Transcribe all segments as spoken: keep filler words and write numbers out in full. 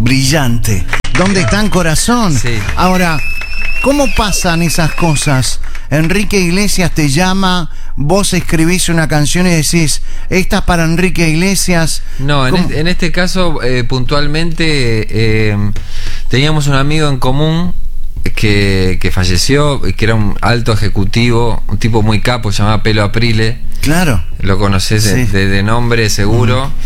Brillante. ¿Dónde está el corazón? Sí. Ahora, ¿cómo pasan esas cosas? Enrique Iglesias te llama, vos escribís una canción y decís, esta es para Enrique Iglesias. No, en este, en este caso, eh, puntualmente, eh, teníamos un amigo en común que, que falleció, que era un alto ejecutivo, un tipo muy capo, se llamaba Pelo Aprile. Claro. Lo conoces de, Sí. de, de nombre seguro. Uh-huh.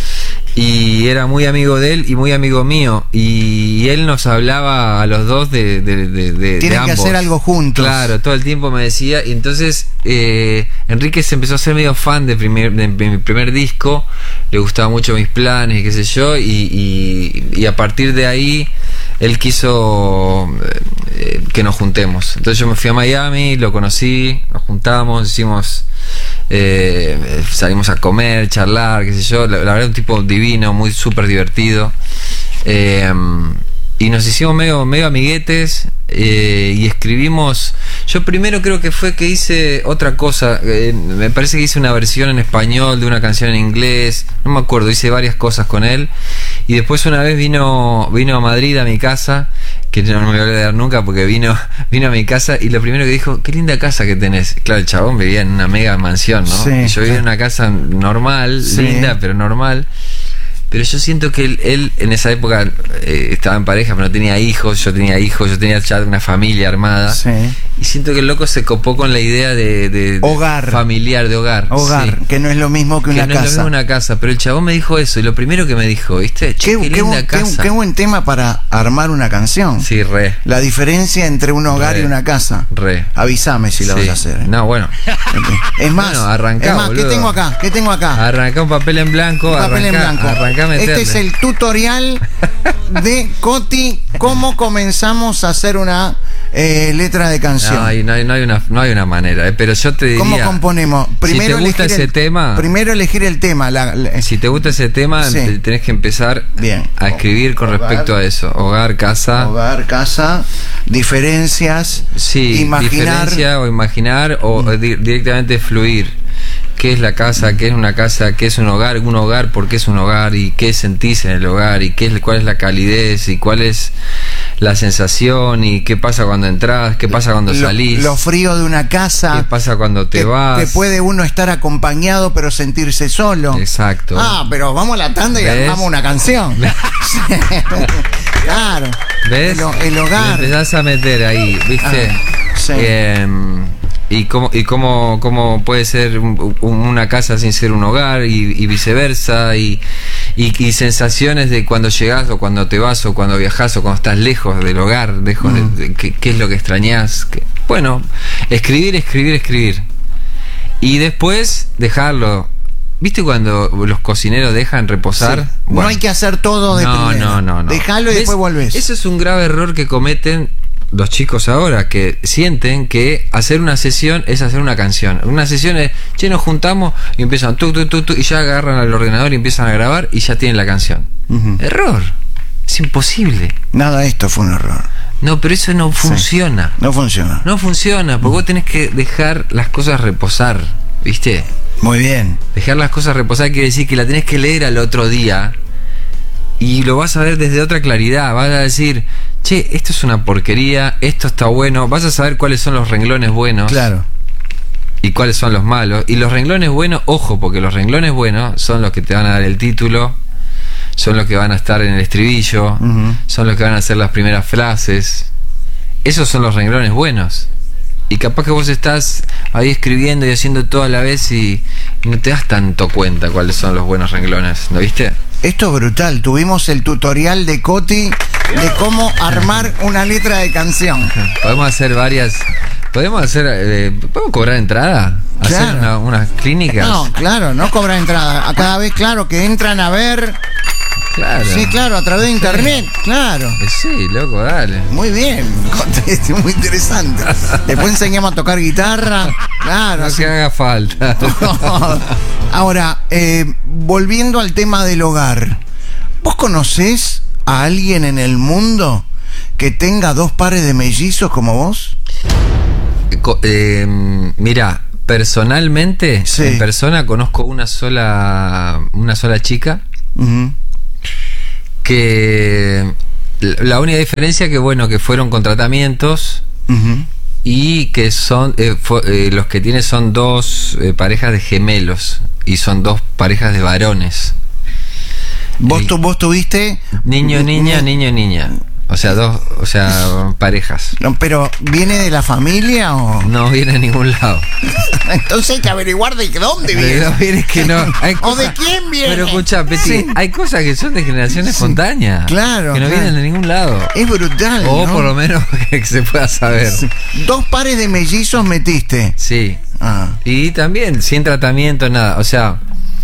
Y era muy amigo de él y muy amigo mío. Y él nos hablaba a los dos de, de, de, de Tienen de que hacer algo juntos. Claro, todo el tiempo me decía. Y entonces eh, Enrique se empezó a ser medio fan de, primer, de, de mi primer disco. Le gustaban mucho mis planes y qué sé yo. Y, y, y a partir de ahí él quiso eh, que nos juntemos. Entonces yo me fui a Miami, lo conocí, nos juntamos, hicimos... Eh, salimos a comer, charlar, qué sé yo. La, la verdad, un tipo divino, muy súper divertido. Eh, y nos hicimos medio, medio amiguetes. Eh, y escribimos. Yo primero creo que fue que hice otra cosa. Eh, me parece que hice una versión en español de una canción en inglés. No me acuerdo, hice varias cosas con él. Y después una vez vino, vino a Madrid, a mi casa, que no me voy a olvidar nunca porque vino, vino a mi casa y lo primero que dijo, qué linda casa que tenés. Claro, el chabón vivía en una mega mansión, ¿no? Sí, y yo vivía claro. en una casa normal, Sí. linda, pero normal. Pero yo siento que él, él en esa época eh, estaba en pareja, pero no tenía hijos, yo tenía hijos, yo tenía ya una familia armada. Sí. Y siento que el loco se copó con la idea de, de, de Hogar. familiar, de hogar. Hogar, sí. que no es lo mismo que, Que una no es lo casa. mismo una casa, pero el chabón me dijo eso, y lo primero que me dijo, ¿viste? Che, Qué, qué qué linda bu- casa. qué- qué buen tema para armar una canción. Sí, re. La diferencia entre un hogar Re. y una casa. Re. Avísame si la Sí. vas a hacer. ¿eh? No, bueno. Es más, Bueno, arrancá, es más, ¿qué boludo. tengo acá? ¿Qué tengo acá? Arrancá un papel en blanco, Un papel en arrancá, blanco. arrancá a meterle. Este es el tutorial de Coti, cómo comenzamos a hacer una eh, letra de canción. No hay, no, hay, no, hay una, no hay una manera, eh, pero yo te diría... ¿Cómo componemos? Primero si te gusta elegir ese el, tema... Primero elegir el tema. La, la- Si te gusta ese tema, Sí. te- tenés que empezar Bien. a escribir con Hogar. respecto a eso. Hogar, casa... Hogar, casa, diferencias, Sí, imaginar. diferencia o imaginar o Mm. di- directamente fluir. ¿Qué es la casa? ¿Qué es una casa? ¿Qué es un hogar? Un hogar, ¿por qué es un hogar? ¿Y qué sentís en el hogar? ¿Y qué es, cuál es la calidez? ¿Y cuál es la sensación? ¿Y qué pasa cuando entras? ¿Qué pasa cuando lo, salís? lo frío de una casa. ¿Qué pasa cuando te que, vas? que puede uno estar acompañado pero sentirse solo. Exacto. Ah, pero vamos a la tanda y ¿Ves? armamos una canción. Claro. ¿Ves? El, el hogar. Le empezás a meter ahí, ¿viste? Ah, sí. Eh, y cómo, y cómo, cómo puede ser un- un- una casa sin ser un hogar y, y viceversa y, y, y sensaciones de cuando llegás o cuando te vas o cuando viajás o cuando estás lejos del hogar, lejos Mm. de, de qué, qué es lo que extrañás. Que- bueno, escribir, escribir, escribir. Y después dejarlo. ¿Viste cuando los cocineros dejan reposar? Sí. Bueno. No hay que hacer todo de No, primera. no, no, no. Dejalo y ¿Ves? después volvés. Eso es un grave error que cometen los chicos ahora, que sienten que hacer una sesión es hacer una canción. Una sesión es, che, nos juntamos y empiezan tu, tu, tu, tu, y ya agarran al ordenador y empiezan a grabar y ya tienen la canción. Ujú. Error. Es imposible. Nada de esto fue un error. No, pero eso no funciona. No funciona. No funciona, porque vos tenés que dejar las cosas reposar, ¿viste? Muy bien. Dejar las cosas reposar quiere decir que la tenés que leer al otro día y lo vas a ver desde otra claridad. Vas a decir, che, esto es una porquería, esto está bueno. Vas a saber cuáles son los renglones buenos Claro. y cuáles son los malos. Y los renglones buenos, ojo, porque los renglones buenos son los que te van a dar el título, son los que van a estar en el estribillo, Ujú. son los que van a hacer las primeras frases. Esos son los renglones buenos. Y capaz que vos estás ahí escribiendo y haciendo todo a la vez y no te das tanto cuenta cuáles son los buenos renglones, ¿no viste? Esto es brutal. Tuvimos el tutorial de Coti de cómo armar una letra de canción. Podemos hacer varias... Podemos hacer... Eh, ¿podemos cobrar entrada? ¿Hacer Claro. una- unas clínicas? No, claro, no cobra entrada. A cada vez, claro, que entran a ver. Claro. Sí, claro, a través de internet. Claro. Eh, Sí, loco, dale. Muy bien, Coti, muy interesante. Después enseñamos a tocar guitarra. Claro. No así. que haga falta. Ahora, eh, volviendo al tema del hogar, ¿vos conocés a alguien en el mundo que tenga dos pares de mellizos como vos? Co- eh, mira, personalmente, Sí. en persona conozco una sola, una sola chica Ujú. que La única diferencia que, bueno, que fueron con tratamientos uh-huh. y que son eh, fue, eh, los que tiene son dos eh, parejas de gemelos y son dos parejas de varones. ¿Vos, tu, vos tuviste? Niño, niña, niño, niña. O sea, dos, o sea, parejas. No, pero ¿viene de la familia o...? No viene de ningún lado. Entonces hay que averiguar de dónde viene. De dónde viene que no. Hay ¿O cosas, de quién viene? Pero escucha, Peti, sí. hay cosas que son de generación espontánea. Claro. Que no claro. vienen de ningún lado. Es brutal, O ¿no? por lo menos que se pueda saber. Sí. Dos pares de mellizos metiste. Sí. Ah. Y también sin tratamiento, nada. O sea,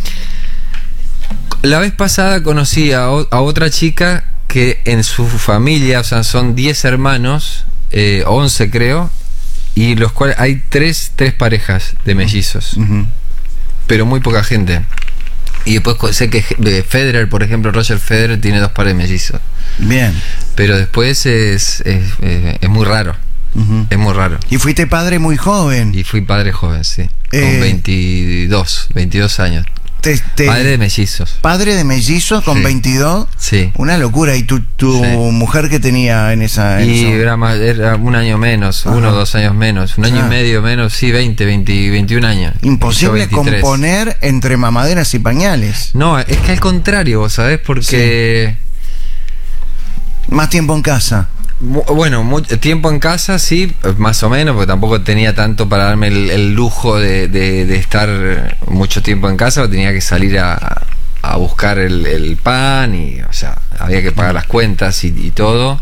la vez pasada conocí a, o, a otra chica que en su familia, o sea, son diez hermanos, eh, once creo, y los cuales hay tres, tres parejas de mellizos, uh-huh. pero muy poca gente. Y después sé que Federer, por ejemplo, Roger Federer tiene dos pares de mellizos. Bien. Pero después es, es, es, es muy raro. Uh-huh. Es muy raro. Y fuiste padre muy joven. Y fui padre joven, sí. Eh, con veintidós, veintidós años. Te, te, padre de mellizos. Padre de mellizos con sí. veintidós. Sí. Una locura. ¿Y tu, tu sí. mujer qué tenía en esa? En y era, más, era un año menos, Ajá. uno o dos años menos, un año ah. y medio menos, sí, veinte, veinte, veintiún años. Imposible componer entre mamaderas y pañales. No, es que al contrario, ¿sabes? Porque... Sí. Más tiempo en casa. Bueno, mucho tiempo en casa, sí, más o menos, porque tampoco tenía tanto para darme el, el lujo de, de, de estar mucho tiempo en casa, tenía que salir a, a buscar el, el pan y, o sea, había que pagar las cuentas y, y todo.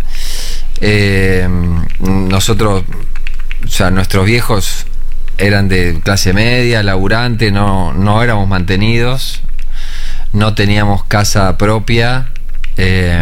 Eh, nosotros, o sea, nuestros viejos eran de clase media, laburante, no, no éramos mantenidos, no teníamos casa propia. Eh,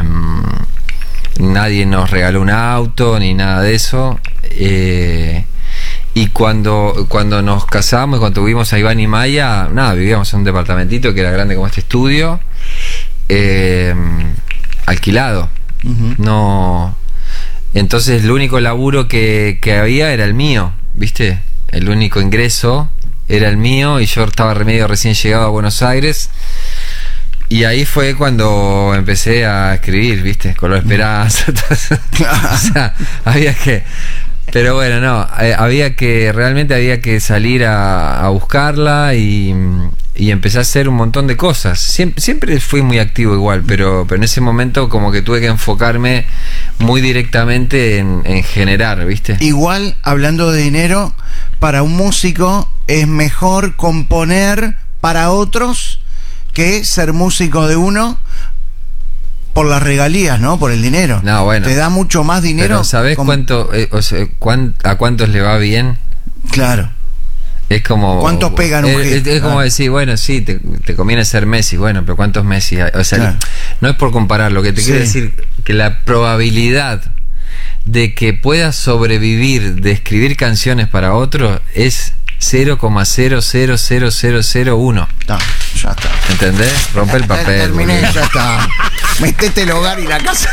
Nadie nos regaló un auto ni nada de eso. Eh, y cuando, cuando nos casamos, cuando tuvimos a Iván y Maya, nada, vivíamos en un departamentito que era grande como este estudio, eh, alquilado. Uh-huh. No. Entonces el único laburo que, que había era el mío, ¿viste? El único ingreso era el mío y yo estaba medio recién llegado a Buenos Aires. Y ahí fue cuando empecé a escribir, ¿viste? Color Esperanza. O sea, había que... Pero bueno, no, eh, había que... Realmente había que salir a, a buscarla y, y empecé a hacer un montón de cosas. Siempre, siempre fui muy activo igual, pero, pero en ese momento como que tuve que enfocarme muy directamente en, en generar, ¿viste? Igual, hablando de dinero, para un músico es mejor componer para otros que ser músico de uno por las regalías, ¿no? Por el dinero. No, bueno. Te da mucho más dinero. Pero ¿sabés como... cuánto, eh, o sea, cuán, a cuántos le va bien? Claro. Es como... ¿Cuántos pegan un es, hit? Es, es como decir, bueno, sí, te, te conviene ser Messi. Bueno, pero ¿cuántos Messi hay? O sea, claro. No es por comparar. Lo que te sí. quiero decir, que la probabilidad de que puedas sobrevivir de escribir canciones para otros es cero coma cero cero cero cero cero uno. No, ya está. ¿Entendés? Rompe el papel. Terminé, ya está. Metete el hogar y la casa.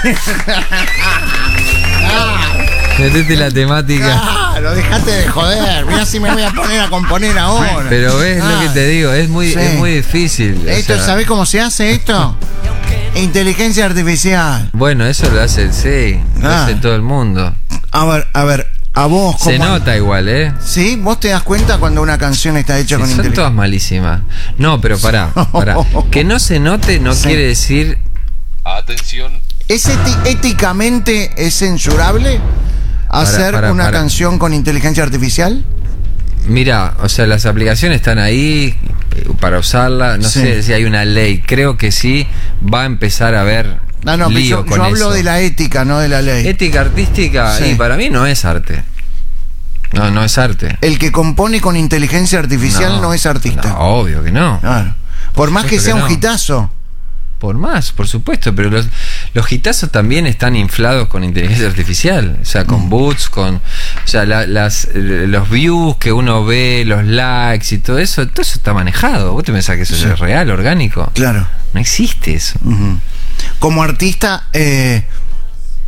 ah. Metete la temática. Claro, dejate de joder. Mirá si me voy a poner a componer ahora. Pero ves ah. lo que te digo, es muy, sí. es muy difícil. Esto, o sea, ¿sabés cómo se hace esto? Inteligencia artificial. Bueno, eso lo hace, sí, lo ah. hace todo el mundo. A ver, a ver. A vos, se nota igual, ¿eh? Sí, vos te das cuenta cuando una canción está hecha sí, con inteligencia. Son todas malísimas. No, pero pará, pará. Que no se note no sí. quiere decir. Atención. ¿Es éticamente es censurable hacer para, para, una para. canción con inteligencia artificial? Mira, o sea, las aplicaciones están ahí para usarla. No sí. sé si hay una ley. Creo que sí va a empezar a haber. No, no, lío yo, con yo hablo eso. de la ética, no de la ley. Ética artística, sí. y para mí no es arte. No, no es arte. El que compone con inteligencia artificial no, no es artista. No, obvio que no. Claro. Por, por más que sea que un no. hitazo. Por más, por supuesto, pero los, los hitazos también están inflados con inteligencia artificial, o sea, con mm. boots, con, o sea, la, las, los views que uno ve, los likes y todo eso, todo eso está manejado. ¿Vos te pensás que eso sí. es real, orgánico? Claro. No existe eso. Uh-huh. Como artista, eh,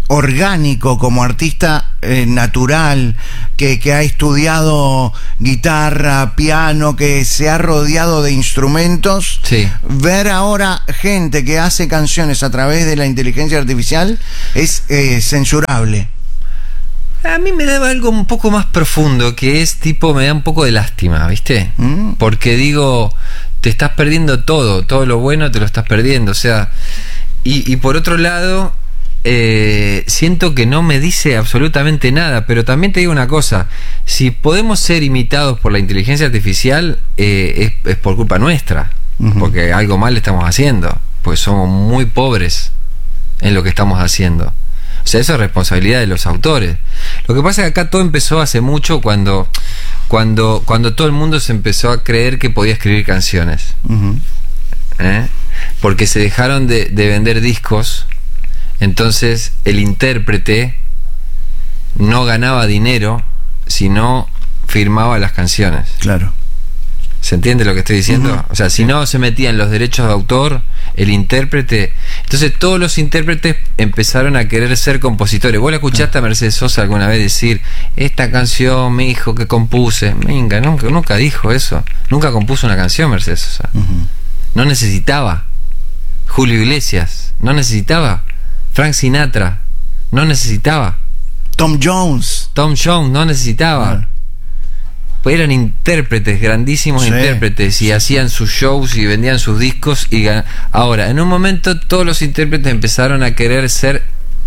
orgánico, como artista eh, natural, que, que ha estudiado guitarra, piano, que se ha rodeado de instrumentos, sí. ver ahora gente que hace canciones a través de la inteligencia artificial es eh, censurable. A mí me da algo un poco más profundo, que es tipo, me da un poco de lástima, ¿viste? ¿Mm? Porque digo, te estás perdiendo todo, todo lo bueno te lo estás perdiendo, o sea, y, y por otro lado, eh, siento que no me dice absolutamente nada, pero también te digo una cosa, si podemos ser imitados por la inteligencia artificial, eh, es, es por culpa nuestra, uh-huh. porque algo mal estamos haciendo, porque somos muy pobres en lo que estamos haciendo. O sea, eso es responsabilidad de los autores. Lo que pasa es que acá todo empezó hace mucho cuando cuando cuando todo el mundo se empezó a creer que podía escribir canciones. Uh-huh. ¿Eh? Porque se dejaron de, de vender discos. Entonces el intérprete no ganaba dinero si no firmaba las canciones. Claro. ¿Se entiende lo que estoy diciendo? Uh-huh. O sea, si no se metían los derechos de autor, el intérprete... Entonces todos los intérpretes empezaron a querer ser compositores. ¿Vos la escuchaste a Mercedes Sosa alguna vez decir, esta canción, mi hijo, que compuse? Venga, nunca, nunca dijo eso. Nunca compuso una canción Mercedes Sosa. Uh-huh. No necesitaba. Julio Iglesias, no necesitaba. Frank Sinatra, no necesitaba. Tom Jones. Tom Jones, no necesitaba. Uh-huh. Eran intérpretes, grandísimos sí, intérpretes, y sí. hacían sus shows y vendían sus discos. Y gan... Ahora, en un momento todos los intérpretes empezaron a querer ser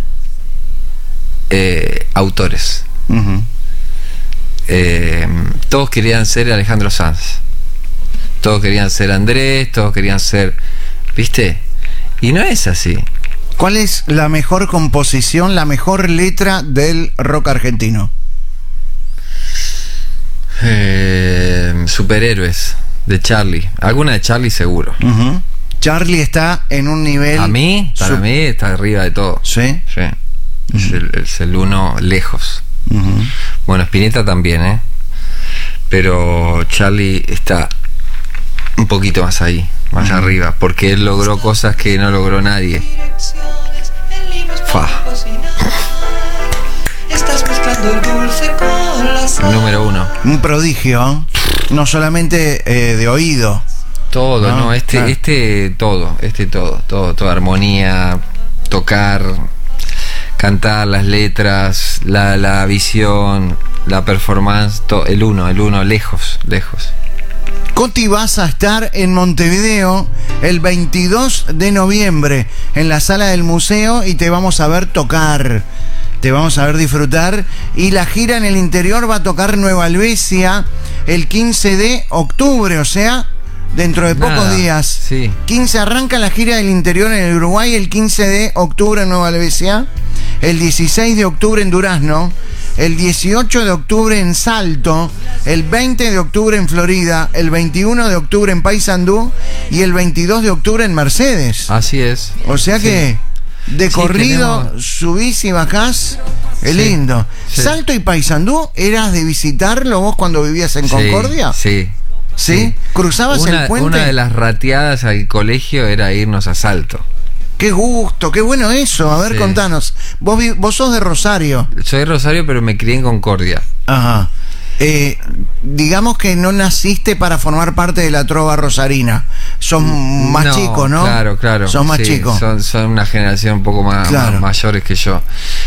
eh, autores. Uh-huh. eh, todos querían ser Alejandro Sanz, todos querían ser Andrés, todos querían ser, ¿viste? Y no es así. ¿Cuál es la mejor composición, la mejor letra del rock argentino? Eh, superhéroes de Charlie, alguna de Charlie seguro. Uh-huh. Charlie está en un nivel, a mí, para sub... mí está arriba de todo. Sí, sí. Uh-huh. es, el, es el uno lejos. Uh-huh. Bueno, Spinetta también, eh pero Charlie está un poquito más ahí, más uh-huh. arriba, porque él logró cosas que no logró nadie. Fa. Número uno. Un prodigio, no solamente eh, de oído. Todo, no, no este, ah. este todo, este todo, todo, toda armonía, tocar, cantar, las letras, la, la visión, la performance, todo, el uno, el uno, lejos, lejos. Coti, vas a estar en Montevideo el veintidós de noviembre en la sala del museo y te vamos a ver tocar. Te vamos a ver disfrutar. Y la gira en el interior va a tocar Nueva Helvecia el quince de octubre, o sea, dentro de pocos Nada, días. Sí. quince arranca la gira del interior en el Uruguay, el quince de octubre en Nueva Helvecia, el dieciséis de octubre en Durazno, el dieciocho de octubre en Salto, el veinte de octubre en Florida, el veintiuno de octubre en Paysandú y el veintidós de octubre en Mercedes. Así es. O sea que... Sí. De sí, corrido, tenemos... subís y bajás, es sí, lindo. Sí. ¿Salto y Paysandú eras de visitarlo vos cuando vivías en sí, Concordia? Sí. ¿Sí? sí. ¿Cruzabas una, el puente? Una de las rateadas al colegio era irnos a Salto. Qué gusto, qué bueno eso. A ver, sí. contanos. Vos, vos sos de Rosario. Soy de Rosario, pero me crié en Concordia. Ajá. Eh, digamos que no naciste para formar parte de la trova rosarina. Son más no, chicos, ¿no? Claro, claro. Son más sí, chicos. Son, son una generación un poco más, claro. más mayores que yo.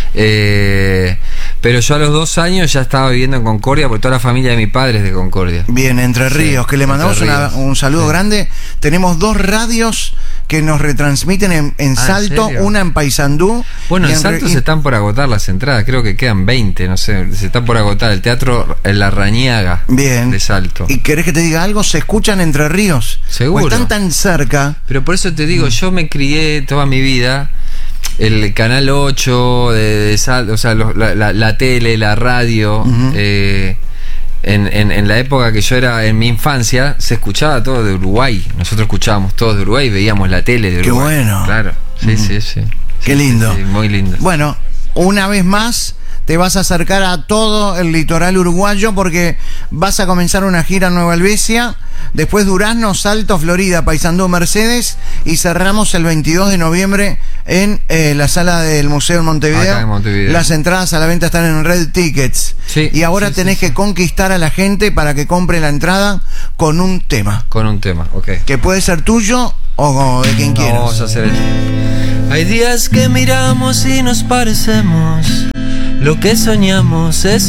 Eh, pero yo a los dos años ya estaba viviendo en Concordia, porque toda la familia de mi padre es de Concordia. Bien, Entre Ríos, sí, que le mandamos una, un saludo sí. grande. Tenemos dos radios que nos retransmiten en, en ah, Salto, ¿en una en Paysandú. Bueno, en, en Salto re... se están por agotar las entradas, creo que quedan veinte, no sé, se están por agotar. El teatro La Rañaga. Bien. De Salto. ¿Y querés que te diga algo? Se escuchan Entre Ríos. Seguro. O están tan cerca. Pero por eso te digo, mm. yo me crié toda mi vida el Canal ocho, de, de Salto, o sea, los, la, la, la tele, la radio. Uh-huh. eh, En, en, en la época que yo era, en mi infancia, se escuchaba todo de Uruguay. Nosotros escuchábamos todo de Uruguay, veíamos la tele de Uruguay. Qué bueno. Claro, sí, mm. sí, sí. Qué sí, lindo. Sí, sí, muy lindo. Bueno, una vez más te vas a acercar a todo el litoral uruguayo porque vas a comenzar una gira en Nueva Helvecia, después Durazno, Salto, Florida, Paysandú, Mercedes y cerramos el veintidós de noviembre en eh, la sala del Museo en Montevideo. Acá en Montevideo. Las entradas a la venta están en Red Tickets. Sí, y ahora sí, tenés sí, que sí. conquistar a la gente para que compre la entrada con un tema. Con un tema, ok. Que puede ser tuyo o de quien No, quieras. vamos a hacer esto. Hay días que miramos y nos parecemos. Lo que soñamos es